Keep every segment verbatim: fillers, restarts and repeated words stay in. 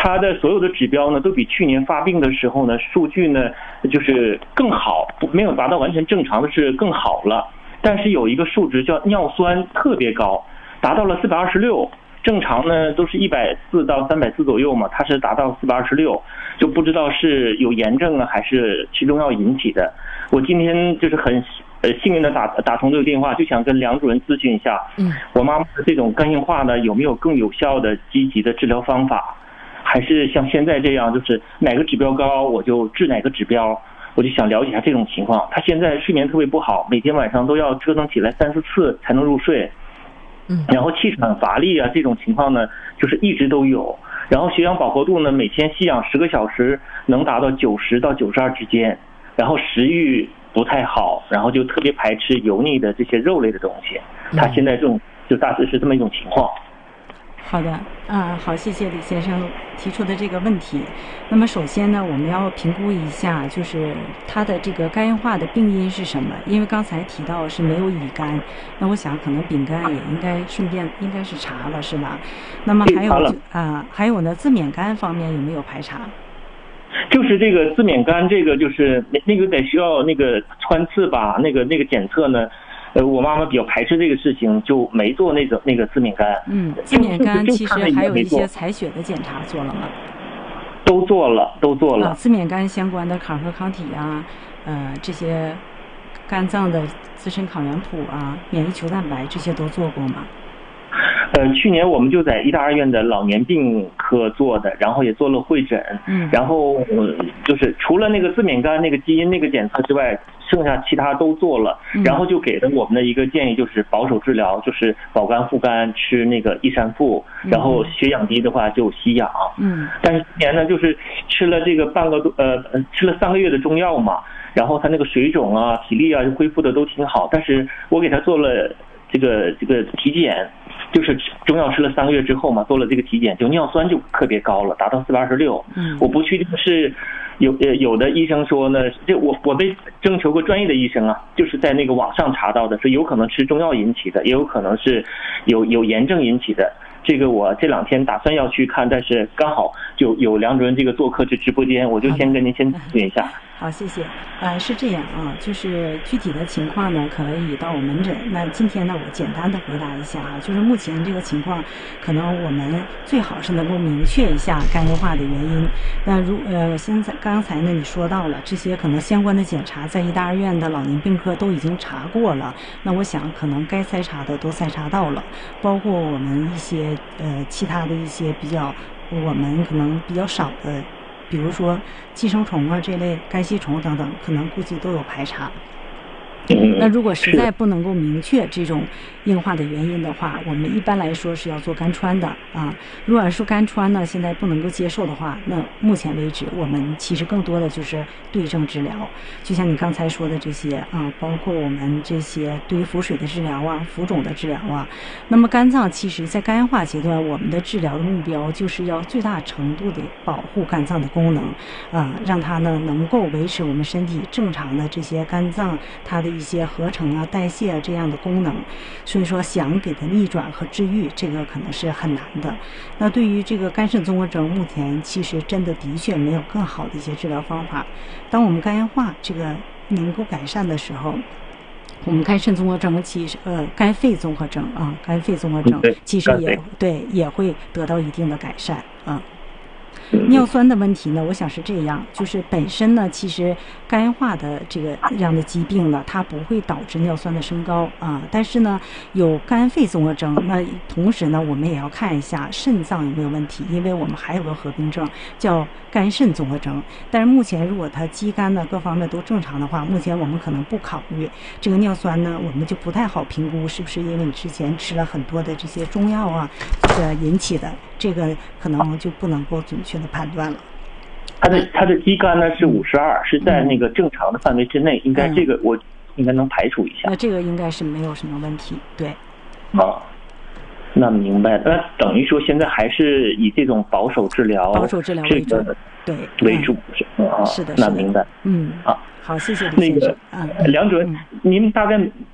他的所有的指标呢都比去年发病的时候呢数据呢就是更好，没有达到完全正常的是更好了。但是有一个数值叫尿酸特别高，达到了四百二十六，正常呢都是一百四到三百四左右嘛，它是达到四百二十六，就不知道是有炎症啊还是吃中药引起的。我今天就是很呃幸运的打打通这个电话，就想跟梁主任咨询一下，嗯，我妈妈的这种肝硬化呢有没有更有效的积极的治疗方法，还是像现在这样就是哪个指标高我就治哪个指标。我就想了解一下这种情况。她现在睡眠特别不好，每天晚上都要折腾起来三四次才能入睡，嗯，然后气喘乏力啊这种情况呢就是一直都有。然后血氧饱和度呢每天吸氧十个小时能达到九十到九十二之间，然后食欲不太好，然后就特别排斥油腻的这些肉类的东西。她现在这种就大致是这么一种情况。 好的，啊，好，谢谢李先生提出的这个问题。那么首先呢，我们要评估一下，就是他的这个肝硬化的病因是什么？因为刚才提到是没有乙肝，那我想可能丙肝也应该顺便应该是查了，是吧？那么还有啊、呃，还有呢，自免肝方面有没有排查？ 就是这个自免肝，这个就是那个得需要那个穿刺吧，那个那个检测呢。呃，我妈妈比较排斥这个事情，就没做那个那个自免肝。 嗯，自免肝其实还有一些采血的检查做了吗？ 都做了，都做了。 啊，自免肝相关的抗核抗体啊，呃，这些肝脏的自身抗原谱啊、免疫球蛋白这些都做过吗？ 呃，去年我们就在医大二院的老年病科做的，然后也做了会诊，嗯，然后、呃、就是除了那个自免肝那个基因那个检测之外，剩下其他都做了，然后就给了我们的一个建议，就是保守治疗，就是保肝护肝，吃那个益山富，然后血氧低的话就吸氧，嗯，但是今年呢，就是吃了这个半个多呃吃了三个月的中药嘛，然后他那个水肿啊、体力啊恢复的都挺好，但是我给他做了这个这个体检。就是中药吃了三个月之后嘛，做了这个体检，就尿酸就特别高了，达到四百二十六。嗯，我不确定是有呃有的医生说呢，这我我被征求过专业的医生啊，就是在那个网上查到的，是有可能吃中药引起的，也有可能是有有炎症引起的。这个我这两天打算要去看，但是刚好就有梁主任这个做客这直播间，我就先跟您先咨询一下。 好，谢谢。呃，是这样啊，就是具体的情况呢，可以到我门诊。那今天呢，我简单的回答一下啊，就是目前这个情况，可能我们最好是能够明确一下肝硬化的原因。那如呃，现在刚才呢，你说到了这些可能相关的检查，在医大二院的老年病科都已经查过了。那我想可能该筛查的都筛查到了，包括我们一些呃其他的一些比较我们可能比较少的。比如说寄生虫啊这类肝吸虫等等，可能估计都有排查。那如果实在不能够明确这种硬化的原因的话，我们一般来说是要做肝穿的啊。如果说肝穿呢现在不能够接受的话，那目前为止我们其实更多的就是对症治疗，就像你刚才说的这些啊，包括我们这些对于腹水的治疗啊、浮肿的治疗啊。那么肝脏其实在肝硬化阶段，我们的治疗的目标就是要最大程度的保护肝脏的功能啊，让它呢能够维持我们身体正常的这些肝脏它的一些合成啊、代谢啊这样的功能，所以说想给它逆转和治愈，这个可能是很难的。那对于这个肝肾综合征，目前其实真的的确没有更好的一些治疗方法。当我们肝硬化这个能够改善的时候，我们肝肾综合征其实呃肝肺综合征啊，肝肺综合征其实也对也会得到一定的改善啊。尿酸的问题呢，我想是这样，就是本身呢，其实肝硬化的这个这样的疾病呢，它不会导致尿酸的升高啊，但是呢，有肝肺综合征，那同时呢，我们也要看一下肾脏有没有问题，因为我们还有个合并症叫肝肾综合征。但是目前如果它肌肝呢各方面都正常的话，目前我们可能不考虑这个尿酸呢，我们就不太好评估是不是因为你之前吃了很多的这些中药啊，这个引起的，这个可能就不能够准确的判断了。 他的他的肌酐呢是五十二，是在那个正常的范围之内，嗯、应该这个我应该能排除一下。 那这个应该是没有什么问题，对。 啊，那明白了。那等于说现在还是以这种保守治疗， 保守治疗为主，这个、 对为主、 嗯、 啊。 是的， 那明白。 嗯啊， 好，谢谢李先生。 那个、嗯、梁主任、嗯，您大概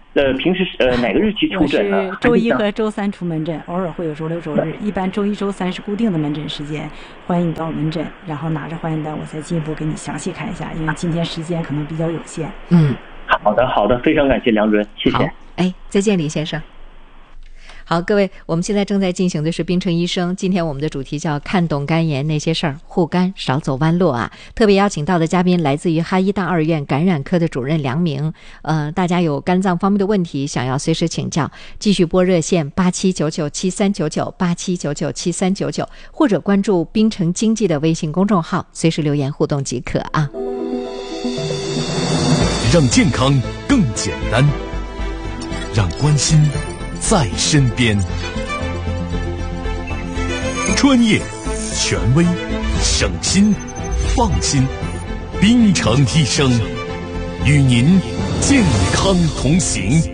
呃，平时呃哪个日期出诊呢？ 我是周一和周三出门诊，偶尔会有周六周日，一般周一周三是固定的门诊时间。欢迎你到门诊，然后拿着化验单，我再进一步给你详细看一下，因为今天时间可能比较有限。 嗯， 好的好的，非常感谢梁主任，谢谢。 哎，再见，李先生。好，各位，我们现在正在进行的是冰城医生。今天我们的主题叫看懂肝炎那些事儿，护肝少走弯路啊。特别邀请到的嘉宾来自于哈医大二院感染科的主任梁明。呃，大家有肝脏方面的问题想要随时请教，继续拨热线八七九九七三九九八七九九七三九九，或者关注冰城经济的微信公众号，随时留言互动即可啊。 让健康更简单，让关心在身边，专业、权威、省心、放心，冰城医生与您健康同行。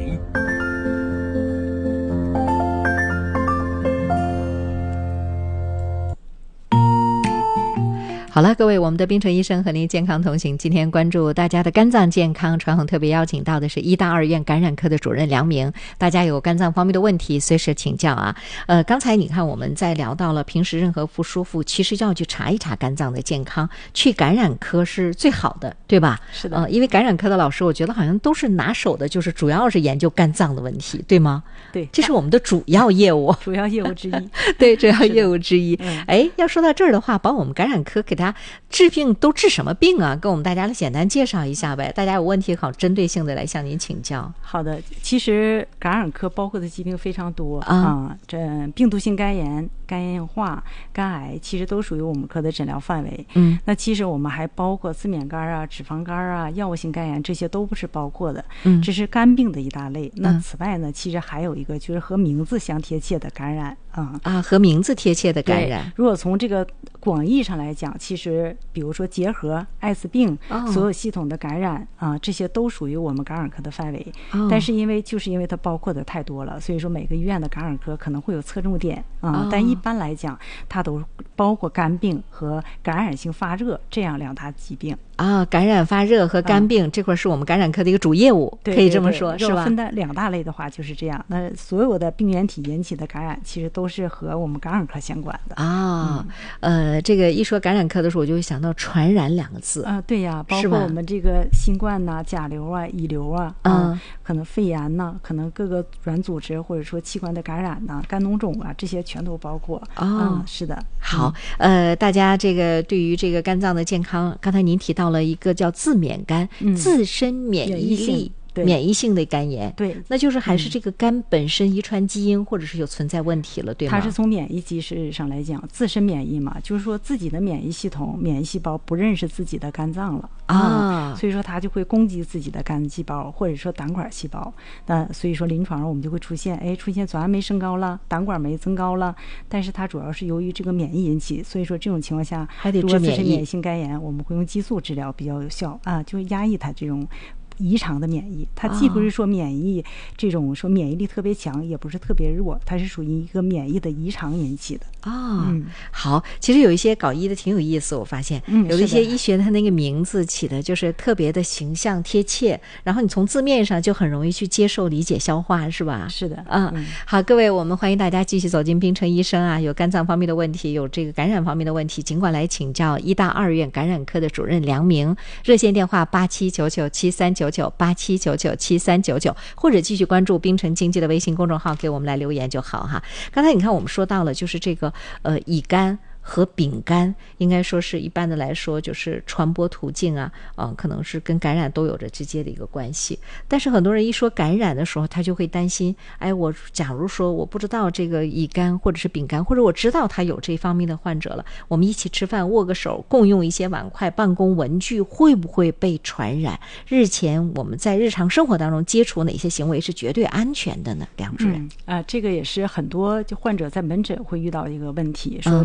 好了，各位，我们的冰城医生和您健康同行，今天关注大家的肝脏健康，传统特别邀请到的是医大二院感染科的主任梁明。大家有肝脏方面的问题随时请教啊。呃，刚才你看我们在聊到了平时任何不舒服，其实要去查一查肝脏的健康，去感染科是最好的，对吧？ 是的。 呃，因为感染科的老师我觉得好像都是拿手的，就是主要是研究肝脏的问题，对吗？ 对， 这是我们的主要业务， 主要业务之一。 对，主要业务之一。 嗯、 哎，要说到这儿的话，把我们感染科给他治病都治什么病啊？跟我们大家来简单介绍一下呗。大家有问题好针对性的来向您请教。 好的，其实感染科包括的疾病非常多啊、 嗯，这病毒性肝炎、肝硬化、肝癌，其实都属于我们科的诊疗范围。 嗯， 那其实我们还包括自免肝啊、脂肪肝啊、药物性肝炎，这些都不是包括的。 嗯， 这是肝病的一大类。那此外呢，其实还有一个就是和名字相贴切的感染啊、 嗯、啊，和名字贴切的感染。 如果从这个广义上来讲，其实比如说结核、艾滋病、哦、所有系统的感染啊，这些都属于我们感染科的范围。 哦、 但是因为就是因为它包括的太多了，所以说每个医院的感染科可能会有侧重点啊、 哦。 但一般来讲，它都包括肝病和感染性发热这样两大疾病。 啊，感染发热和肝病、啊、这块是我们感染科的一个主业务， 对对对， 可以这么说，是吧？ 分的两大类的话就是这样。那所有的病原体引起的感染，其实都是和我们感染科相关的啊、嗯。呃，这个一说感染科的时候，我就会想到传染两个字啊。对呀，包括我们这个新冠呐、甲流啊、乙流啊， 嗯、 啊，可能肺炎呐，可能各个软组织或者说器官的感染呐、肝脓肿啊，这些全都包括。 哦， 嗯、是的。 好，呃，大家这个对于这个肝脏的健康，刚才您提到了一个叫自免肝， 嗯、 自身免疫力。免疫性的肝炎， 对， 那就是还是这个肝本身遗传基因、嗯、或者是有存在问题了，对吗？ 它是从免疫机制上来讲，自身免疫嘛，就是说自己的免疫系统、免疫细胞不认识自己的肝脏了啊、嗯，所以说它就会攻击自己的肝细胞或者说胆管细胞。那所以说临床上我们就会出现，哎，出现左氨酶升高了，胆管酶增高了，但是它主要是由于这个免疫引起，所以说这种情况下还得治免疫。 如果自身免疫性肝炎，我们会用激素治疗比较有效啊，就压抑它这种异常的免疫。它既不是说免疫、哦、这种说免疫力特别强，也不是特别弱，它是属于一个免疫的异常引起的。 哦、嗯，好，其实有一些搞医的挺有意思，我发现、嗯、有一些医学它那个名字起的就是特别的形象贴切，然后你从字面上就很容易去接受、理解、消化，是吧？ 是的。 嗯，嗯好，各位，我们欢迎大家继续走进冰城医生啊，有肝脏方面的问题，有这个感染方面的问题，尽管来请教医大二院感染科的主任梁明，热线电话八七九九七三九九八七九九七三九九，或者继续关注冰城经济的微信公众号，给我们来留言就好哈。刚才你看我们说到了，就是这个呃乙肝和丙肝，应该说是一般的来说就是传播途径啊，嗯、呃，可能是跟感染都有着直接的一个关系。但是很多人一说感染的时候，他就会担心，哎，我假如说我不知道这个乙肝或者是丙肝，或者我知道他有这方面的患者了，我们一起吃饭握个手，共用一些碗筷、办公文具，会不会被传染？日前我们在日常生活当中接触哪些行为是绝对安全的呢？梁主任， 嗯、啊，这个也是很多就患者在门诊会遇到一个问题，说这个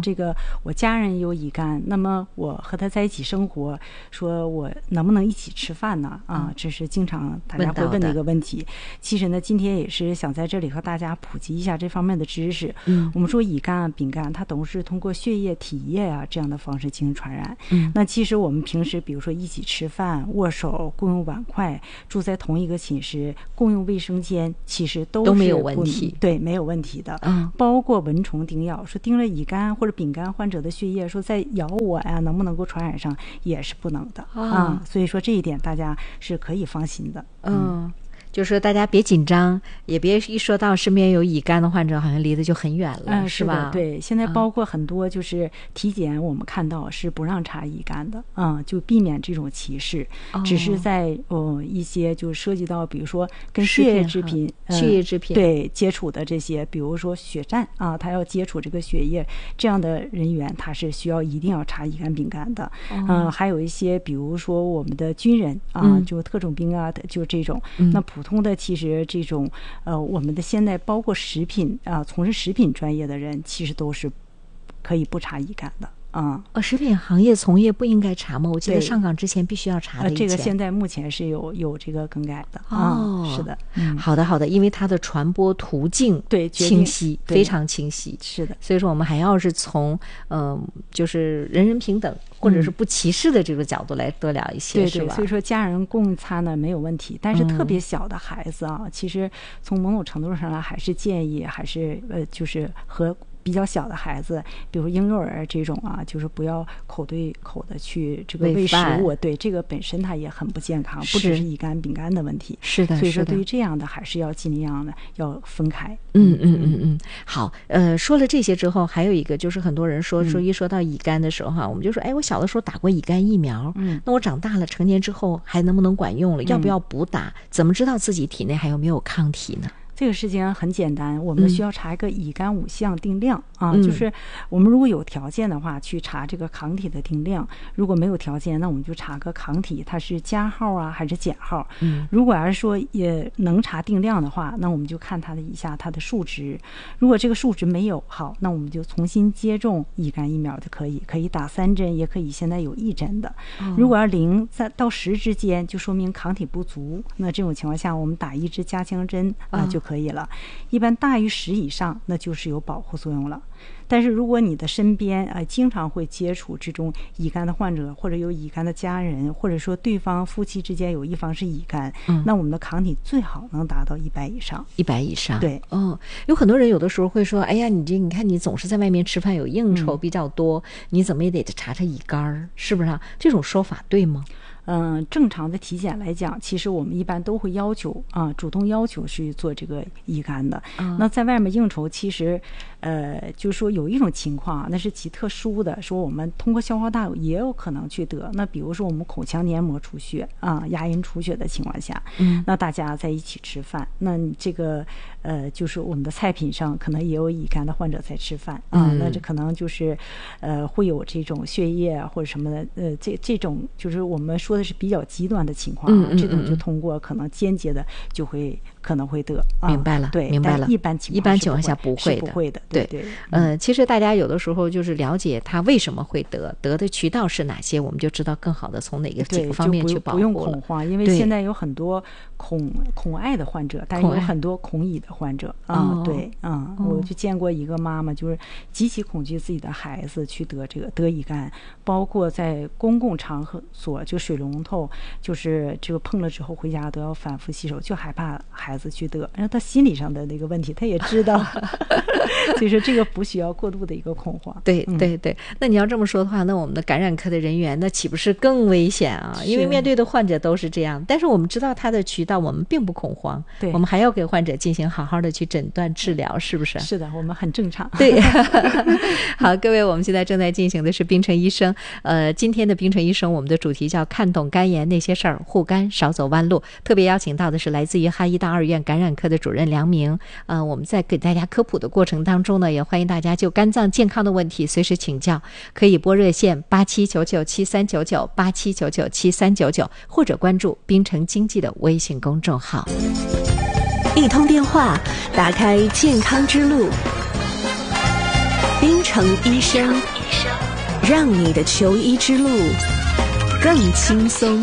我家人有乙肝，那么我和他在一起生活，说我能不能一起吃饭呢？啊，这是经常大家会问的一个问题。其实呢，今天也是想在这里和大家普及一下这方面的知识。嗯，我们说乙肝啊、丙肝，它都是通过血液、体液啊这样的方式进行传染。嗯，那其实我们平时比如说一起吃饭、握手、共用碗筷、住在同一个寝室、共用卫生间，其实都是都没有问题。 对，没有问题的。 嗯， 包括蚊虫叮咬，说叮了乙肝或者丙肝患者的血液，说再咬我呀，能不能够传染上，也是不能的啊、哦嗯。所以说这一点大家是可以放心的。 嗯。嗯，就是说大家别紧张，也别一说到身边有乙肝的患者，好像离得就很远了， 嗯， 是吧？ 是对，现在包括很多就是体检，我们看到是不让查乙肝的，嗯，就避免这种歧视。哦、只是在呃一些就涉及到，比如说跟血液制品、 嗯、血液制品对接触的这些，比如说血站啊，他要接触这个血液这样的人员，他是需要一定要查乙肝、丙肝的。嗯、哦呃，还有一些比如说我们的军人啊，嗯、就特种兵啊，就这种，嗯、那普通的其实这种呃，我们的现在包括食品啊、呃，从事食品专业的人，其实都是可以不查乙肝的。啊、 嗯，食品行业从业不应该查吗？我记得上岗之前必须要查的。 呃，这个现在目前是有有这个更改的。哦，嗯、是的、 嗯，好的好的，因为它的传播途径对清晰，非常清晰。 是的， 所以说我们还要是从嗯、呃，就是人人平等或者是不歧视的这个角度来多聊一些， 对、嗯、 是吧？ 所以说家人共餐呢没有问题，但是特别小的孩子啊，嗯、其实从某种程度上来还是建议，还是呃，就是和。比较小的孩子，比如婴幼儿这种啊，就是不要口对口的去这个喂食物，对这个本身它也很不健康，不只是乙肝、丙肝的问题。 是的， 所以说对于这样的还是要尽量的要分开。 嗯嗯嗯嗯，好，呃，说了这些之后，还有一个就是很多人说说一说到乙肝的时候哈、啊嗯，我们就说，哎，我小的时候打过乙肝疫苗，嗯，那我长大了成年之后还能不能管用了？要不要补打？嗯、怎么知道自己体内还有没有抗体呢？ 这个事情很简单，我们需要查一个乙肝五项定量、嗯、啊，就是我们如果有条件的话，去查这个抗体的定量；如果没有条件，那我们就查个抗体，它是加号啊还是减号。嗯，如果要是说也能查定量的话，那我们就看它的以下它的数值。如果这个数值没有，好，那我们就重新接种乙肝疫苗就可以，可以打三针，也可以现在有一针的。嗯、如果要零到十之间，就说明抗体不足，那这种情况下，我们打一支加强针啊、嗯、就可以。可以了，一般大于十以上，那就是有保护作用了。但是如果你的身边呃经常会接触这种乙肝的患者，或者有乙肝的家人，或者说对方夫妻之间有一方是乙肝，嗯、那我们的抗体最好能达到一百以上。 一百以上， 对， 哦，有很多人有的时候会说，哎呀，你这你看你总是在外面吃饭有应酬比较多，嗯、你怎么也得查查乙肝，是不是啊？这种说法对吗？ 嗯，正常的体检来讲，其实我们一般都会要求啊，主动要求去做这个乙肝的。嗯、那在外面应酬，其实，呃，就是说有一种情况，那是极特殊的，说我们通过消化道也有可能去得。那比如说我们口腔黏膜出血啊、牙龈出血的情况下，嗯，那大家在一起吃饭，那你这个呃，就是我们的菜品上可能也有乙肝的患者在吃饭啊，嗯、那这可能就是呃会有这种血液啊或者什么的，呃，这这种就是我们说的是比较极端的情况，嗯嗯嗯，这种就通过可能间接的就会可能会得。啊、 明白了， 对， 明白了。 一般情况一般情况下不会的， 不会的，对对。 呃，其实大家有的时候就是了解他为什么会得，得的渠道是哪些，我们就知道更好的从哪个几个方面去保护了。 不用恐慌，因为现在有很多恐恐艾的患者，但有很多恐乙的患者啊、哦嗯。对，嗯，哦、我就见过一个妈妈，就是极其恐惧自己的孩子去得这个得乙肝，包括在公共场所就水龙头，就是这个碰了之后回家都要反复洗手，就害怕孩子去得。然后他心理上的那个问题，他也知道，所以说这个不需要过度的一个恐慌。 对对对，那你要这么说的话，那我们的感染科的人员那岂不是更危险啊？因为面对的患者都是这样，但是我们知道他的渠道，我们并不恐慌，对，我们还要给患者进行好好的去诊断治疗，是不是？ 是的，我们很正常。 对，好，各位，我们现在正在进行的是冰城医生，呃，今天的冰城医生，我们的主题叫看懂肝炎那些事儿，护肝少走弯路。特别邀请到的是来自于哈医大二院感染科的主任梁明。呃，我们在给大家科普的过程当中呢，也欢迎大家就肝脏健康的问题随时请教，可以拨热线八七九九七三九九八七九九七三九九，或者关注冰城经济的微信公众号。 一通电话，打开健康之路。冰城医生。 让你的求医之路更轻松。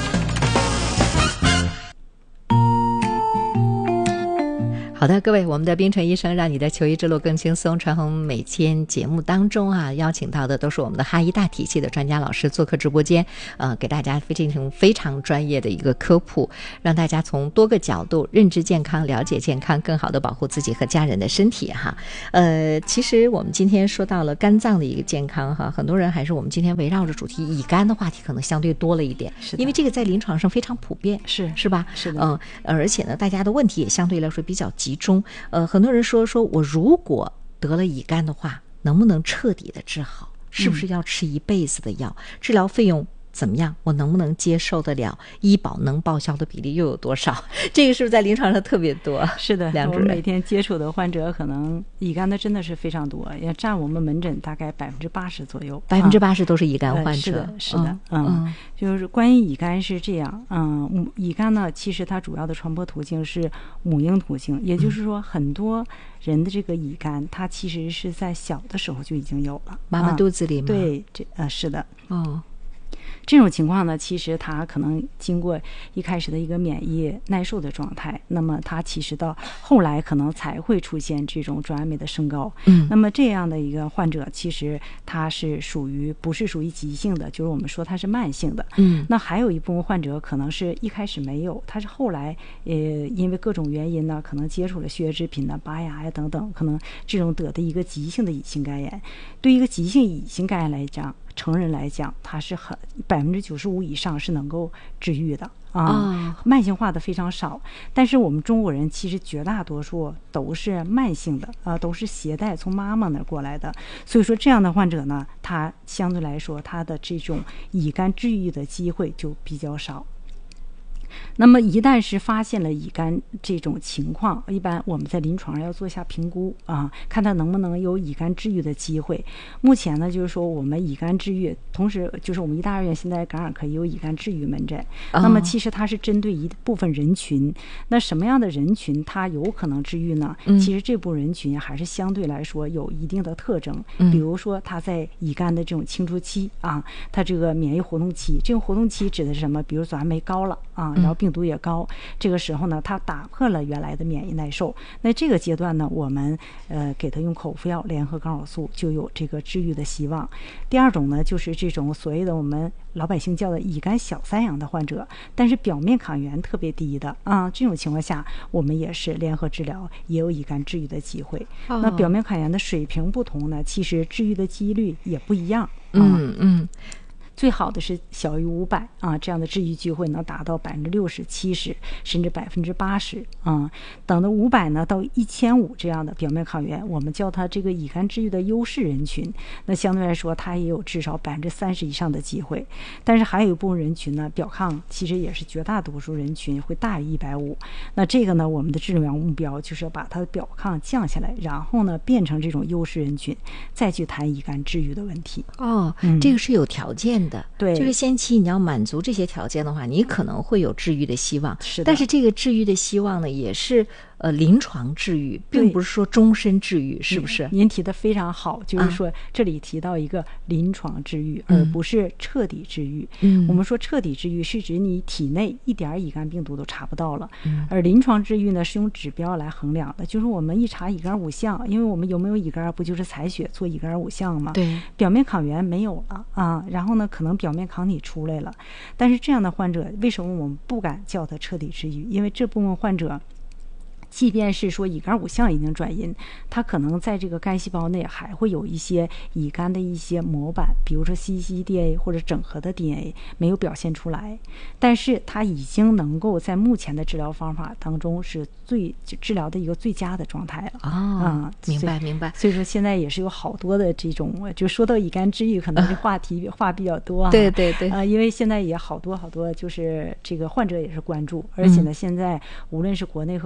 好的，各位，我们的冰城医生让你的求医之路更轻松。传统每天节目当中啊，邀请到的都是我们的哈医大体系的专家老师做客直播间，呃，给大家进行非常专业的一个科普，让大家从多个角度认知健康、了解健康，更好的保护自己和家人的身体哈。呃，其实我们今天说到了肝脏的一个健康哈，很多人还是我们今天围绕着主题乙肝的话题可能相对多了一点， 是的， 因为这个在临床上非常普遍， 是是吧？ 是的， 嗯、呃，而且呢，大家的问题也相对来说比较集中。呃，很多人说说我如果得了乙肝的话，能不能彻底的治好？是不是要吃一辈子的药？嗯、治疗费用怎么样？我能不能接受得了？医保能报销的比例又有多少？这个是不是在临床上特别多？ 是的， 梁主任， 我每天接触的患者可能乙肝的真的是非常多，也占我们门诊大概百分之八十左右， 百分之八十都是乙肝患者。 呃、是的，是的，嗯， 嗯， 就是关于乙肝是这样，嗯，乙肝呢，其实它主要的传播途径是母婴途径，也就是说，很多人的这个乙肝，它其实是在小的时候就已经有了， 妈妈肚子里吗？ 嗯、对，这呃是的， 哦。 这种情况呢，其实它可能经过一开始的一个免疫耐受的状态，那么它其实到后来可能才会出现这种转氨酶的升高。 嗯， 那么这样的一个患者，其实它是属于不是属于急性的，就是我们说它是慢性的。 嗯， 那还有一部分患者可能是一开始没有，他是后来呃因为各种原因呢，可能接触了血液制品呢、拔牙呀等等，可能这种得的一个急性的乙型肝炎。对于一个急性乙型肝炎来讲，成人来讲，它是很百分之九十五以上是能够治愈的啊， 哦、 慢性化的非常少。但是我们中国人其实绝大多数都是慢性的啊，都是携带从妈妈那儿过来的。所以说这样的患者呢，他相对来说他的这种乙肝治愈的机会就比较少。那么一旦是发现了乙肝这种情况，一般我们在临床上要做一下评估啊，看他能不能有乙肝治愈的机会。目前呢，就是说我们乙肝治愈，同时就是我们医大二院现在感染科也有乙肝治愈门诊。 哦、 那么其实它是针对一部分人群，那什么样的人群它有可能治愈呢？ 嗯、 其实这部分人群还是相对来说有一定的特征， 嗯、 比如说他在乙肝的这种清除期啊，他这个免疫活动期，这个活动期指的是什么？比如转氨酶高了啊，然后病毒也高，这个时候呢，它打破了原来的免疫耐受。那这个阶段呢，我们呃给他用口服药联合抗生素，就有这个治愈的希望。第二种呢，就是这种所谓的我们老百姓叫的乙肝小三阳的患者，但是表面抗原特别低的啊，这种情况下，我们也是联合治疗，也有乙肝治愈的机会。 哦、 那表面抗原的水平不同呢，其实治愈的几率也不一样。啊、 嗯嗯。 最好的是小于五百啊，这样的治愈机会能达到百分之六十、七十，甚至百分之八十啊。等到五百呢到一千五这样的表面抗原，我们叫它这个乙肝治愈的优势人群。那相对来说，它也有至少百分之三十以上的机会。但是还有一部分人群呢，表抗其实也是绝大多数人群会大于一百五。那这个呢，我们的治疗目标就是要把它的表抗降下来，然后呢变成这种优势人群，再去谈乙肝治愈的问题。 哦， 嗯、 这个是有条件的。 对， 就是先期你要满足这些条件的话，你可能会有治愈的希望。 是的， 但是这个治愈的希望呢，也是呃临床治愈，并不是说终身治愈，是不是？ 您提的非常好，就是说这里提到一个临床治愈， 嗯、 而不是彻底治愈。 嗯， 我们说彻底治愈是指你体内一点乙肝病毒都查不到了， 嗯、 而临床治愈呢是用指标来衡量的，就是我们一查乙肝五项，因为我们有没有乙肝不就是采血做乙肝五项吗？ 对， 表面抗原没有了啊，然后呢可能表面抗体出来了，但是这样的患者为什么我们不敢叫他彻底治愈？因为这部分患者即便是说乙肝五项已经转阴，它可能在这个肝细胞内还会有一些乙肝的一些模板，比如说 C C D A 或者整合的 D N A 没有表现出来，但是它已经能够在目前的治疗方法当中是最治疗的一个最佳的状态了。 哦，嗯，明白明白。 所以说现在也是有好多的这种，就说到乙肝治愈，可能这话题、呃、话比较多啊。 对对对。 啊、呃，因为现在也好多好多，就是这个患者也是关注，而且呢，嗯、现在无论是国内和国外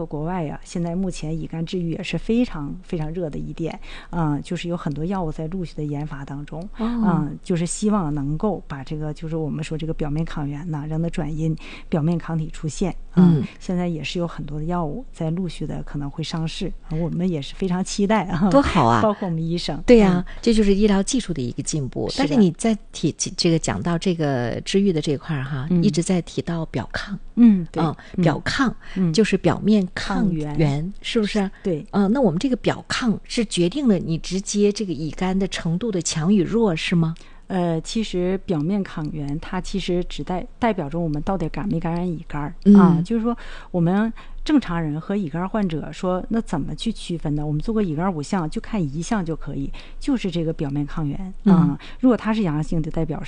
呀，现在目前乙肝治愈也是非常非常热的一点，嗯、呃，就是有很多药物在陆续的研发当中，嗯、 哦呃，就是希望能够把这个就是我们说这个表面抗原呢，让它转阴，表面抗体出现，嗯，现在也是有很多的药物在陆续的可能会上市，我们也是非常期待啊， 多好啊， 包括我们医生， 对呀、啊嗯， 这就是医疗技术的一个进步。但是你在提这个讲到这个治愈的这块儿哈、嗯，一直在提到表抗， 嗯，对， 嗯，表抗、 嗯、 就是表面抗原， 原是不是？ 对， 嗯、呃，那我们这个表抗是决定了你直接这个乙肝的程度的强与弱是吗？ 呃，其实表面抗原它其实只代代表着我们到底感没感染乙肝、 嗯、 啊，就是说我们正常人和乙肝患者说那怎么去区分呢？我们做个乙肝五项就看一项就可以，就是这个表面抗原啊、 嗯， 如果它是阳性就代表